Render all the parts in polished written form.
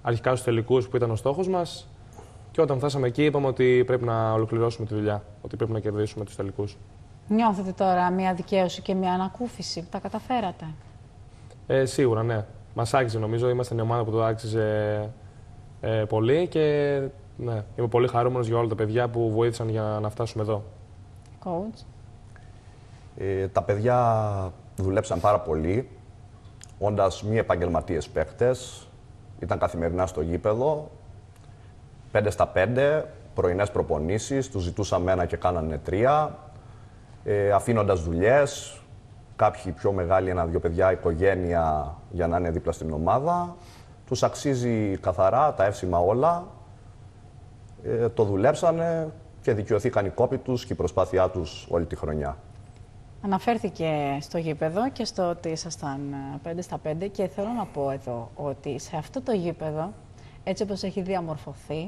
αρχικά στους τελικούς που ήταν ο στόχος μας. Και όταν φτάσαμε εκεί, είπαμε ότι πρέπει να ολοκληρώσουμε τη δουλειά, ότι πρέπει να κερδίσουμε τους τελικούς. Νιώθετε τώρα μια δικαίωση και μια ανακούφιση που τα καταφέρατε? Σίγουρα, ναι. Μας άξιζε, νομίζω. Είμαστε μια ομάδα που το άξιζε πολύ και ναι, είμαι πολύ χαρούμενος για όλα τα παιδιά που βοήθησαν για να φτάσουμε εδώ. Coach. Τα παιδιά δουλέψαν πάρα πολύ, όντας μη επαγγελματίες παίκτες. Ήταν καθημερινά στο γήπεδο, 5 στα 5, πρωινές προπονήσεις, τους ζητούσαμε 1 και κάνανε 3, αφήνοντας δουλειές, κάποιοι πιο μεγάλοι, 1-2 παιδιά, οικογένεια, για να είναι δίπλα στην ομάδα. Τους αξίζει καθαρά, τα εύσημα όλα, το δουλέψανε και δικαιωθήκαν οι κόποι τους και η προσπάθειά τους όλη τη χρονιά. Αναφέρθηκε στο γήπεδο και στο ότι ήσασταν 5 στα 5 και θέλω να πω εδώ ότι σε αυτό το γήπεδο, έτσι όπως έχει διαμορφωθεί,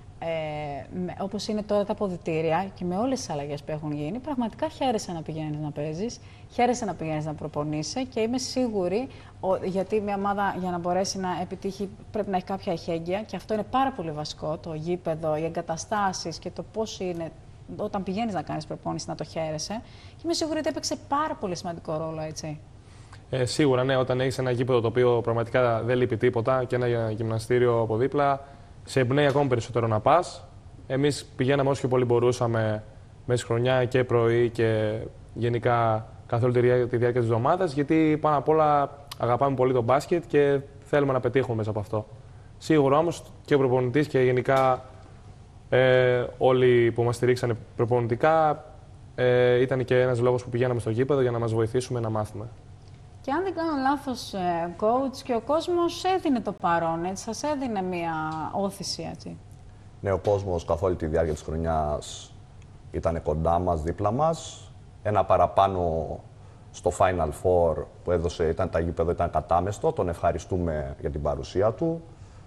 όπως είναι τώρα τα αποδυτήρια και με όλες τις αλλαγές που έχουν γίνει, πραγματικά χαίρεσαι να πηγαίνεις να παίζεις, χαίρεσαι να πηγαίνεις να προπονείσαι και είμαι σίγουρη, γιατί μια ομάδα για να μπορέσει να επιτύχει πρέπει να έχει κάποια εχέγγυα και αυτό είναι πάρα πολύ βασικό, το γήπεδο, οι εγκαταστάσεις και το πώς είναι όταν πηγαίνεις να κάνεις προπόνηση να το χαίρεσαι. Και είμαι σίγουρη ότι έπαιξε πάρα πολύ σημαντικό ρόλο, έτσι. Σίγουρα, ναι, όταν έχεις ένα γήπεδο το οποίο πραγματικά δεν λείπει τίποτα και ένα γυμναστήριο από δίπλα, σε εμπνέει ακόμα περισσότερο να πας. Εμείς πηγαίναμε όσο πιο πολύ μπορούσαμε μέσα στη χρονιά και πρωί και γενικά καθ' όλη τη διάρκεια της εβδομάδας, γιατί πάνω απ' όλα αγαπάμε πολύ το μπάσκετ και θέλουμε να πετύχουμε μέσα από αυτό. Σίγουρα όμως και ο προπονητής και γενικά όλοι που μας στηρίξανε προπονητικά ήταν και ένας λόγος που πηγαίναμε στο γήπεδο για να μας βοηθήσουμε να μάθουμε. Και αν δεν κάνω λάθος, coach, και ο κόσμος έδινε το παρόν, έτσι, σας έδινε μία όθηση, έτσι. Ναι, ο κόσμος καθ' όλη τη διάρκεια της χρονιάς ήταν κοντά μας, δίπλα μας. Ένα παραπάνω στο Final Four που έδωσε, τα γήπεδο ήταν κατάμεστο, τον ευχαριστούμε για την παρουσία του.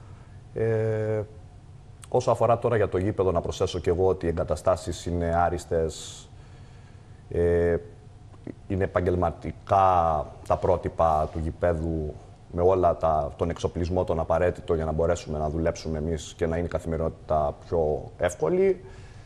Όσο αφορά τώρα για το γήπεδο, να προσθέσω και εγώ ότι οι εγκαταστάσεις είναι άριστες, είναι επαγγελματικά τα πρότυπα του γηπέδου με όλα τον εξοπλισμό τον απαραίτητο για να μπορέσουμε να δουλέψουμε εμείς και να είναι η καθημερινότητα πιο εύκολη.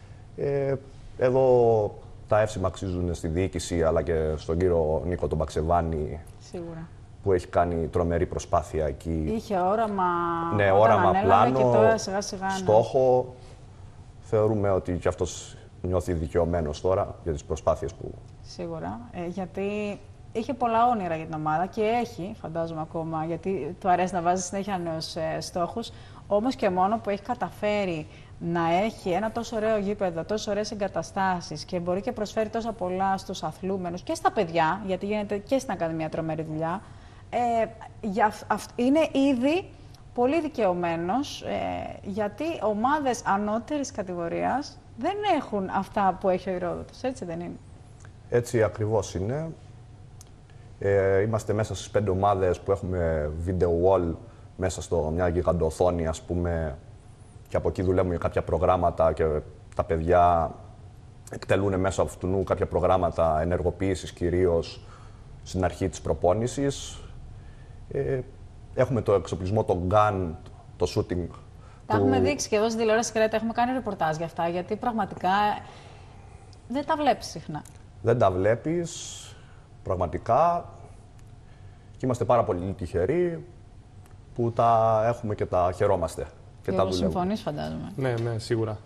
Εδώ τα εύσημα αξίζουν στη διοίκηση αλλά και στον κύριο Νίκο τον Παξεβάνη. Σίγουρα. Που έχει κάνει τρομερή προσπάθεια εκεί. Είχε όραμα, ναι, όραμα, πλάνο, και τώρα σιγά σιγά. Στόχο. Θεωρούμε ότι και αυτός νιώθει δικαιωμένος τώρα για τις προσπάθειες που... Σίγουρα, γιατί είχε πολλά όνειρα για την ομάδα και έχει, φαντάζομαι ακόμα, γιατί του αρέσει να βάζει συνέχεια νέους στόχους. Όμως και μόνο που έχει καταφέρει να έχει ένα τόσο ωραίο γήπεδο, τόσο ωραίες εγκαταστάσεις και μπορεί και προσφέρει τόσα πολλά στους αθλούμενους και στα παιδιά, γιατί γίνεται και στην Ακαδημία τρομερή δουλειά, είναι ήδη πολύ δικαιωμένος, γιατί ομάδες ανώτερης κατηγορίας δεν έχουν αυτά που έχει ο Ηρόδοτος, έτσι δεν είναι? Έτσι ακριβώς είναι. Είμαστε μέσα στις 5 ομάδες που έχουμε video wall μέσα στο μια γιγαντοοθόνη, ας πούμε, και από εκεί δουλεύουμε για κάποια προγράμματα και τα παιδιά εκτελούν μέσα από αυτού κάποια προγράμματα ενεργοποίησης κυρίως στην αρχή της προπόνησης. Έχουμε το εξοπλισμό, το gun, το shooting. Τα έχουμε δείξει και εδώ στην τηλεόραση Κρέτα, έχουμε κάνει ρεπορτάζ για αυτά, γιατί πραγματικά δεν τα βλέπεις συχνά. Δεν τα βλέπεις, πραγματικά. Και είμαστε πάρα πολύ τυχεροί που τα έχουμε και τα χαιρόμαστε. Και τα δουλεύουμε. Συμφωνείς, φαντάζομαι. Ναι, ναι, σίγουρα.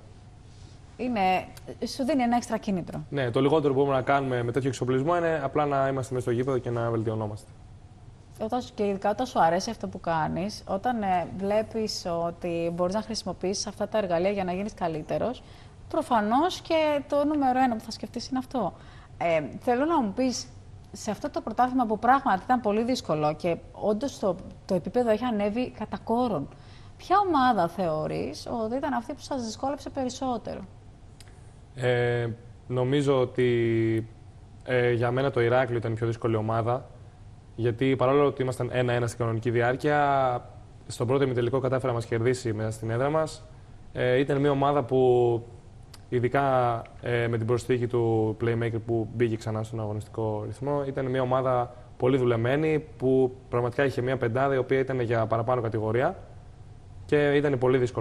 Σου δίνει ένα έξτρα κίνητρο. Ναι, το λιγότερο που μπορούμε να κάνουμε με τέτοιο εξοπλισμό είναι απλά να είμαστε μέσα στο γήπεδο και να βελτιωνόμαστε. Και ειδικά όταν σου αρέσει αυτό που κάνεις, όταν βλέπεις ότι μπορείς να χρησιμοποιήσεις αυτά τα εργαλεία για να γίνεις καλύτερος, προφανώς και το νούμερο 1 που θα σκεφτείς είναι αυτό. Θέλω να μου πεις, σε αυτό το πρωτάθλημα που πράγματι ήταν πολύ δύσκολο και όντως το επίπεδο έχει ανέβει κατά κόρον, ποια ομάδα θεωρείς ότι ήταν αυτή που σας δυσκόλεψε περισσότερο? Νομίζω ότι για μένα το Ηράκλειο ήταν η πιο δύσκολη ομάδα. Γιατί παρόλο ότι ήμασταν 1-1 στην κανονική διάρκεια, στον πρώτο ημιτελικό κατάφερα να μας κερδίσει μέσα στην έδρα μας. Ήταν μια ομάδα που, ειδικά με την προσθήκη του playmaker που μπήκε ξανά στον αγωνιστικό ρυθμό, ήταν μια ομάδα πολύ δουλεμένη που πραγματικά είχε μια πεντάδα η οποία ήταν για παραπάνω κατηγορία. και ήταν πολύ δύσκολο.